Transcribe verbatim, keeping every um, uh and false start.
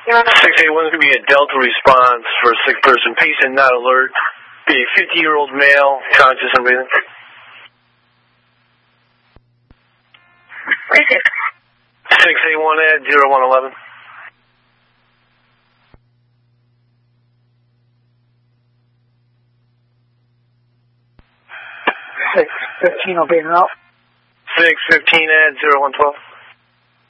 six eight one is going to be a Delta response for a sick person. Patient not alert. Be a fifty-year-old male, conscious and breathing. What is it? six eight one at zero one eleven. six fifteen will be an out. six fifteen at zero one twelve.